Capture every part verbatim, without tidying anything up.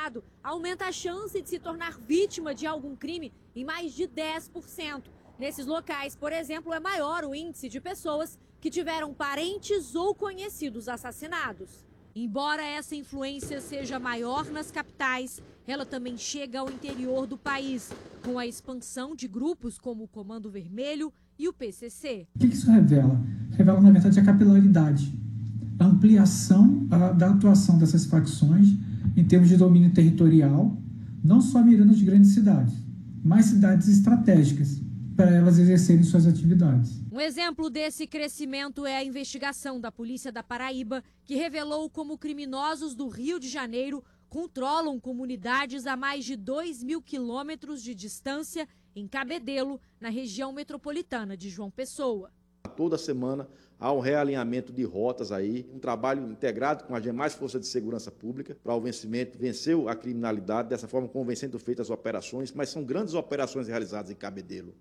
intoxicado aumenta a chance de se tornar vítima de algum crime em mais de dez por cento. Nesses locais, por exemplo, é maior o índice de pessoas que tiveram parentes ou conhecidos assassinados. Embora essa influência seja maior nas capitais, ela também chega ao interior do país, com a expansão de grupos como o Comando Vermelho e o P C C. O que isso revela? Revela, na verdade, a capilaridade, a ampliação a, da atuação dessas facções em termos de domínio territorial, não só mirando as grandes cidades, mas cidades estratégicas para elas exercerem suas atividades. Um exemplo desse crescimento é a investigação da Polícia da Paraíba, que revelou como criminosos do Rio de Janeiro controlam comunidades a mais de dois mil quilômetros de distância em Cabedelo, na região metropolitana de João Pessoa. Toda semana há um realinhamento de rotas aí, um trabalho integrado com as demais forças de segurança pública para o vencimento, vencer a criminalidade, dessa forma como vem sendo feitas as operações, mas são grandes operações realizadas em Cabedelo.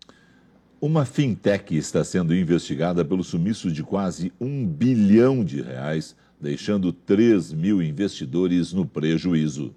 Uma fintech está sendo investigada pelo sumiço de quase um bilhão de reais, deixando três mil investidores no prejuízo.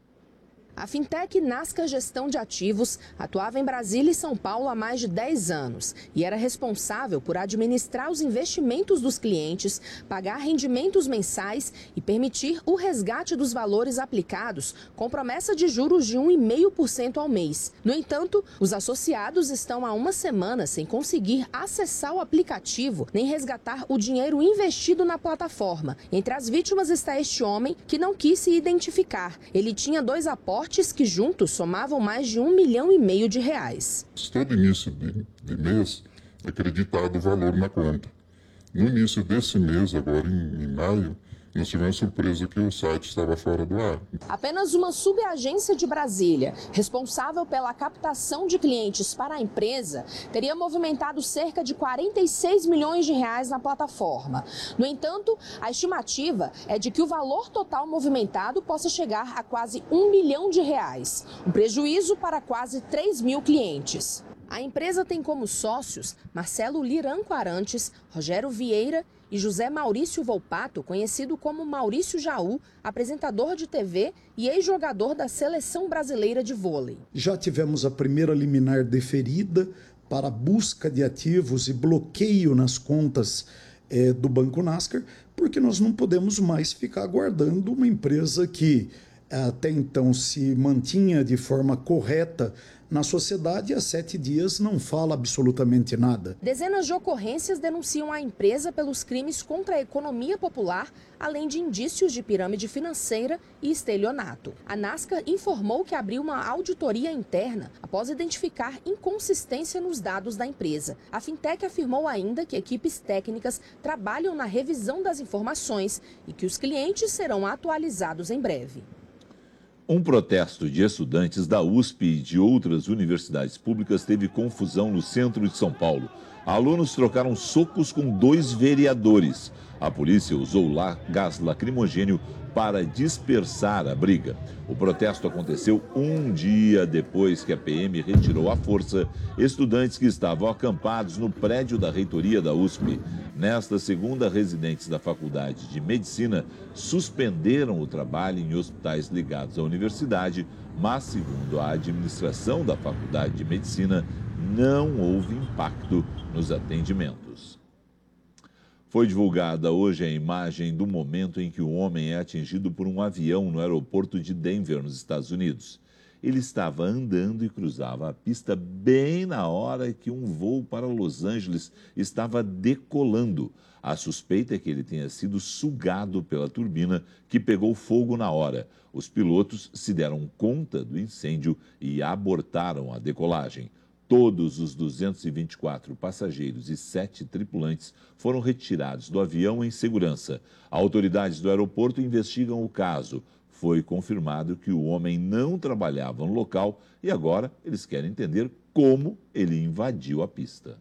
A fintech Nascar Gestão de Ativos atuava em Brasília e São Paulo há mais de dez anos e era responsável por administrar os investimentos dos clientes, pagar rendimentos mensais e permitir o resgate dos valores aplicados com promessa de juros de um vírgula cinco por cento ao mês. No entanto, os associados estão há uma semana sem conseguir acessar o aplicativo nem resgatar o dinheiro investido na plataforma. Entre as vítimas está este homem que não quis se identificar. Ele tinha dois aportes que juntos somavam mais de um milhão e meio de reais. Todo início de, de mês é creditado o valor na conta. No início desse mês, agora em, em maio, nós tivemos surpresa que o site estava fora do ar. Apenas uma subagência de Brasília, responsável pela captação de clientes para a empresa, teria movimentado cerca de quarenta e seis milhões de reais na plataforma. No entanto, a estimativa é de que o valor total movimentado possa chegar a quase um milhão de reais, um prejuízo para quase três mil clientes. A empresa tem como sócios Marcelo Liranco Arantes, Rogério Vieira e José Maurício Volpato, conhecido como Maurício Jaú, apresentador de T V e ex-jogador da Seleção Brasileira de Vôlei. Já tivemos a primeira liminar deferida para busca de ativos e bloqueio nas contas eh, do Banco Nascar, porque nós não podemos mais ficar aguardando uma empresa que até então se mantinha de forma correta na sociedade, há sete dias não fala absolutamente nada. Dezenas de ocorrências denunciam a empresa pelos crimes contra a economia popular, além de indícios de pirâmide financeira e estelionato. A Nascar informou que abriu uma auditoria interna após identificar inconsistência nos dados da empresa. A fintech afirmou ainda que equipes técnicas trabalham na revisão das informações e que os clientes serão atualizados em breve. Um protesto de estudantes da U S P e de outras universidades públicas teve confusão no centro de São Paulo. Alunos trocaram socos com dois vereadores. A polícia usou lá gás lacrimogênio para dispersar a briga. O protesto aconteceu um dia depois que a P M retirou à força estudantes que estavam acampados no prédio da reitoria da U S P. Nesta segunda, residentes da Faculdade de Medicina suspenderam o trabalho em hospitais ligados à universidade, mas, segundo a administração da Faculdade de Medicina, não houve impacto nos atendimentos. Foi divulgada hoje a imagem do momento em que o homem é atingido por um avião no aeroporto de Denver, nos Estados Unidos. Ele estava andando e cruzava a pista bem na hora que um voo para Los Angeles estava decolando. A suspeita é que ele tenha sido sugado pela turbina, que pegou fogo na hora. Os pilotos se deram conta do incêndio e abortaram a decolagem. Todos os duzentos e vinte e quatro passageiros e sete tripulantes foram retirados do avião em segurança. Autoridades do aeroporto investigam o caso. Foi confirmado que o homem não trabalhava no local e agora eles querem entender como ele invadiu a pista.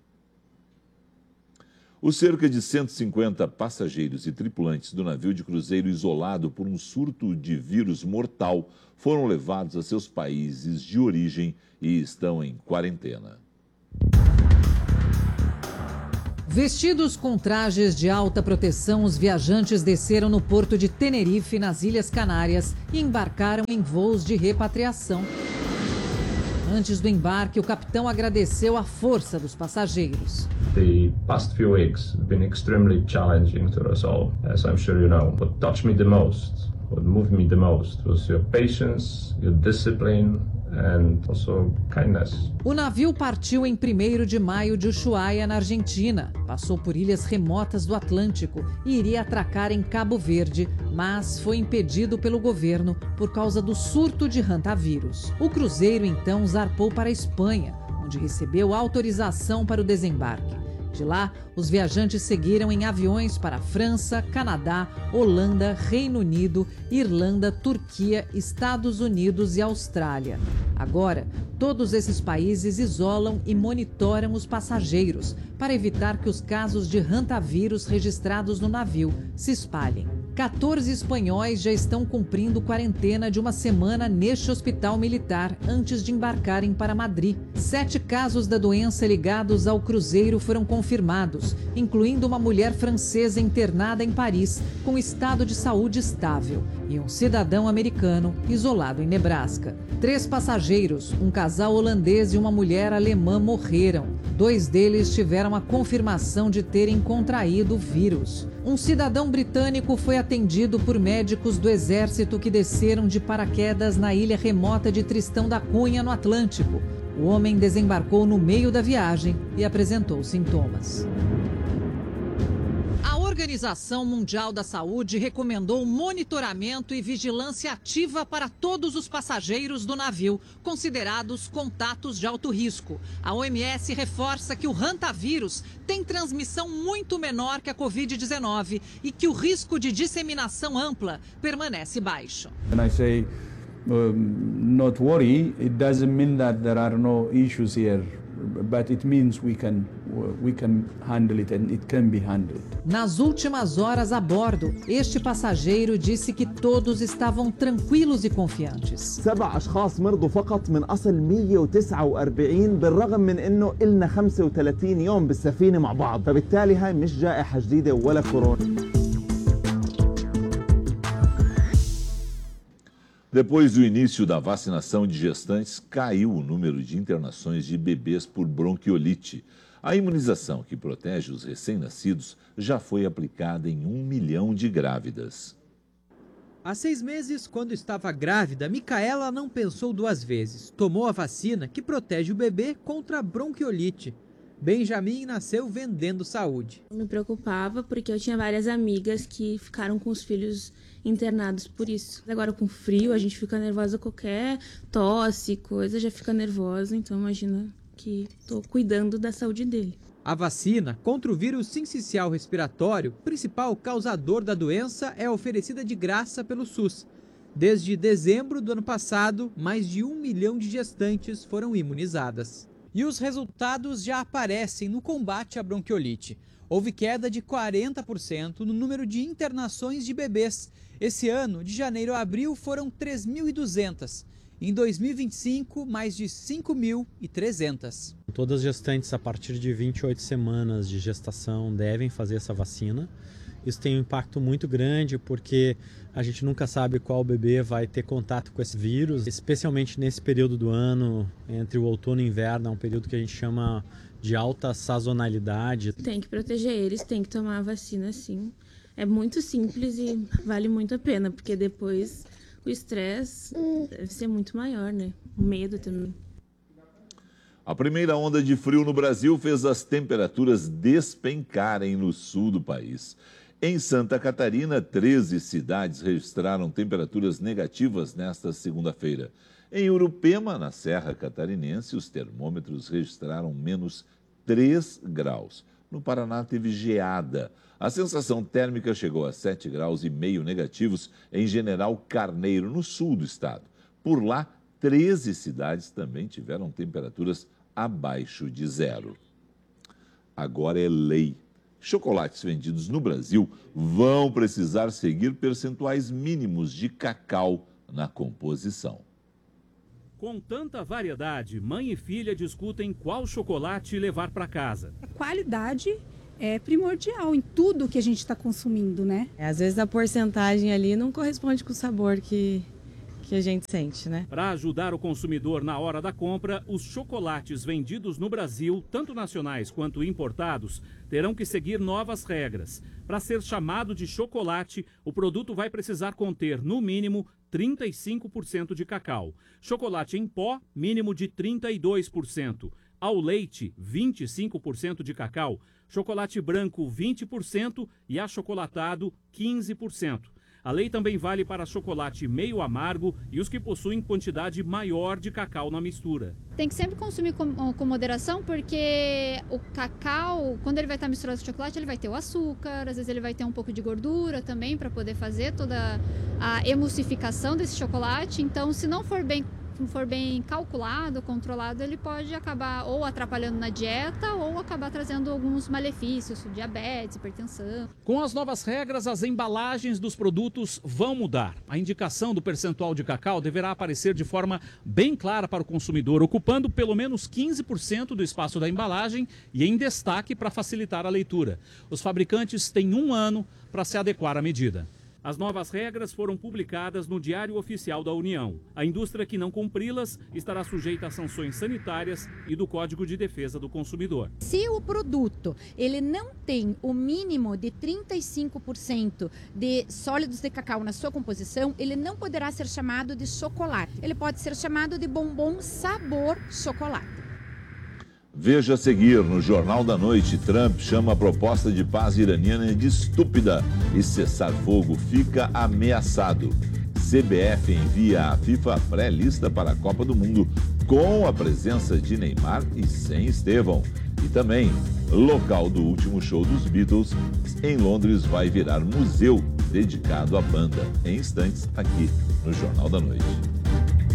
Os cerca de cento e cinquenta passageiros e tripulantes do navio de cruzeiro isolado por um surto de vírus mortal foram levados a seus países de origem e estão em quarentena. Vestidos com trajes de alta proteção, os viajantes desceram no porto de Tenerife, nas Ilhas Canárias, e embarcaram em voos de repatriação. Antes do embarque, o capitão agradeceu a força dos passageiros. The past few weeks have been extremely challenging to us all, as I'm sure you know. What touched me the most, what moved me the most, was your patience, your discipline, and also kindness. O navio partiu em primeiro de maio de Ushuaia, na Argentina. Passou por ilhas remotas do Atlântico e iria atracar em Cabo Verde, mas foi impedido pelo governo por causa do surto de hantavírus. O cruzeiro então zarpou para a Espanha, onde recebeu autorização para o desembarque. De lá, os viajantes seguiram em aviões para França, Canadá, Holanda, Reino Unido, Irlanda, Turquia, Estados Unidos e Austrália. Agora, todos esses países isolam e monitoram os passageiros para evitar que os casos de hantavírus registrados no navio se espalhem. quatorze espanhóis já estão cumprindo quarentena de uma semana neste hospital militar antes de embarcarem para Madrid. Sete casos da doença ligados ao cruzeiro foram confirmados, incluindo uma mulher francesa internada em Paris com estado de saúde estável e um cidadão americano isolado em Nebraska. Três passageiros, um casal holandês e uma mulher alemã, morreram. Dois deles tiveram a confirmação de terem contraído o vírus. Um cidadão britânico foi atendido por médicos do Exército que desceram de paraquedas na ilha remota de Tristão da Cunha, no Atlântico. O homem desembarcou no meio da viagem e apresentou sintomas. A Organização Mundial da Saúde recomendou monitoramento e vigilância ativa para todos os passageiros do navio, considerados contatos de alto risco. A O M S reforça que o hantavírus tem transmissão muito menor que a covid dezenove e que o risco de disseminação ampla permanece baixo. When I say um, not worry, it doesn't mean that there are no issues here. But it means we can we can handle it and it can be handled. Nas últimas horas a bordo, este passageiro disse que todos estavam tranquilos e confiantes. سبع أشخاص مرضوا فقط من أصل مية وتسعة وأربعين بالرغم من إنه إلنا خمسة وثلاثين يوم بالسفينة مع بعض، فبالتالي هاي مش جائحة جديدة ولا كورونا. Depois do início da vacinação de gestantes, caiu o número de internações de bebês por bronquiolite. A imunização que protege os recém-nascidos já foi aplicada em um milhão de grávidas. Há seis meses, quando estava grávida, Micaela não pensou duas vezes. Tomou a vacina que protege o bebê contra a bronquiolite. Benjamin nasceu vendendo saúde. Eu me preocupava porque eu tinha várias amigas que ficaram com os filhos internados por isso. Agora com frio a gente fica nervosa, qualquer tosse, coisa, já fica nervosa. Então imagina que estou cuidando da saúde dele. A vacina contra o vírus sincicial respiratório, principal causador da doença, é oferecida de graça pelo SUS. Desde dezembro do ano passado, mais de um milhão de gestantes foram imunizadas. E os resultados já aparecem no combate à bronquiolite. Houve queda de quarenta por cento no número de internações de bebês. Esse ano, de janeiro a abril, foram três mil e duzentas. Em dois mil e vinte e cinco, mais de cinco mil e trezentas. Todas as gestantes a partir de vinte e oito semanas de gestação devem fazer essa vacina. Isso tem um impacto muito grande porque a gente nunca sabe qual bebê vai ter contato com esse vírus, especialmente nesse período do ano, entre o outono e o inverno, é um período que a gente chama de alta sazonalidade. Tem que proteger eles, tem que tomar a vacina sim. É muito simples e vale muito a pena, porque depois o estresse deve ser muito maior, né? O medo também. A primeira onda de frio no Brasil fez as temperaturas despencarem no sul do país. Em Santa Catarina, treze cidades registraram temperaturas negativas nesta segunda-feira. Em Urupema, na Serra Catarinense, os termômetros registraram menos três graus. No Paraná, teve geada. A sensação térmica chegou a sete graus e meio negativos em General Carneiro, no sul do estado. Por lá, treze cidades também tiveram temperaturas abaixo de zero. Agora é lei. Chocolates vendidos no Brasil vão precisar seguir percentuais mínimos de cacau na composição. Com tanta variedade, mãe e filha discutem qual chocolate levar para casa. A qualidade é primordial em tudo que a gente está consumindo, né? É, às vezes a porcentagem ali não corresponde com o sabor que, que a gente sente, né? Para ajudar o consumidor na hora da compra, os chocolates vendidos no Brasil, tanto nacionais quanto importados, terão que seguir novas regras. Para ser chamado de chocolate, o produto vai precisar conter, no mínimo, trinta e cinco por cento de cacau. Chocolate em pó, mínimo de trinta e dois por cento. Ao leite, vinte e cinco por cento de cacau. Chocolate branco, vinte por cento e achocolatado, quinze por cento. A lei também vale para chocolate meio amargo e os que possuem quantidade maior de cacau na mistura. Tem que sempre consumir com, com moderação, porque o cacau, quando ele vai estar misturado com chocolate, ele vai ter o açúcar, às vezes ele vai ter um pouco de gordura também para poder fazer toda a emulsificação desse chocolate. Então, se não for bem não for bem calculado, controlado, ele pode acabar ou atrapalhando na dieta ou acabar trazendo alguns malefícios, diabetes, hipertensão. Com as novas regras, as embalagens dos produtos vão mudar. A indicação do percentual de cacau deverá aparecer de forma bem clara para o consumidor, ocupando pelo menos quinze por cento do espaço da embalagem e em destaque para facilitar a leitura. Os fabricantes têm um ano para se adequar à medida. As novas regras foram publicadas no Diário Oficial da União. A indústria que não cumpri-las estará sujeita a sanções sanitárias e do Código de Defesa do Consumidor. Se o produto ele não tem o mínimo de trinta e cinco por cento de sólidos de cacau na sua composição, ele não poderá ser chamado de chocolate. Ele pode ser chamado de bombom sabor chocolate. Veja a seguir, no Jornal da Noite, Trump chama a proposta de paz iraniana de estúpida e cessar fogo fica ameaçado. C B F envia à FIFA pré-lista para a Copa do Mundo com a presença de Neymar e sem Estevão. E também, local do último show dos Beatles em Londres vai virar museu dedicado à banda. Em instantes, aqui no Jornal da Noite.